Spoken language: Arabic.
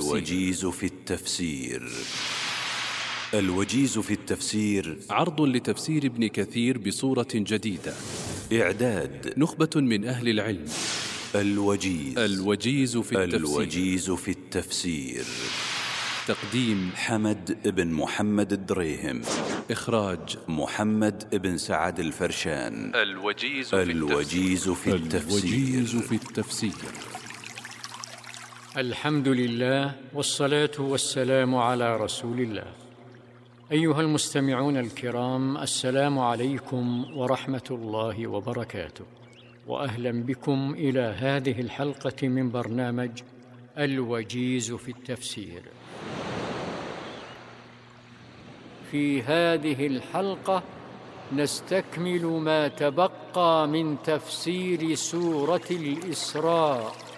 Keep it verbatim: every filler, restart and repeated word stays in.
الوجيز في التفسير. الوجيز في التفسير عرض لتفسير ابن كثير بصورة جديدة. إعداد نخبة من أهل العلم. الوجيز الوجيز في التفسير. الوجيز في التفسير. تقديم حمد بن محمد الدريهم. إخراج محمد بن سعد الفرشان. الوجيز في الوجيز في التفسير. الوجيز في التفسير. الحمد لله والصلاة والسلام على رسول الله. أيها المستمعون الكرام، السلام عليكم ورحمة الله وبركاته، وأهلا بكم إلى هذه الحلقة من برنامج الوجيز في التفسير. في هذه الحلقة نستكمل ما تبقى من تفسير سورة الإسراء،